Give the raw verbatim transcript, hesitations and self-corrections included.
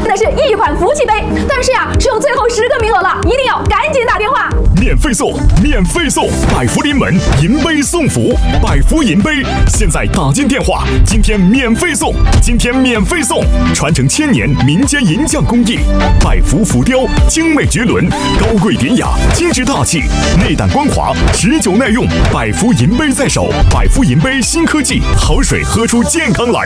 的是一款福气杯，但是呀，只有最后十个名额了，一定要赶紧打电话。 免费送，免费送，百福临门，银杯送福，百福银杯，现在打进电话，今天免费送，今天免费送，传承千年民间银匠工艺，百福浮雕，精美绝伦，高贵典雅，精致大气，内胆光滑，持久耐用，百福银杯在手，百福银杯新科技，好水喝出健康来。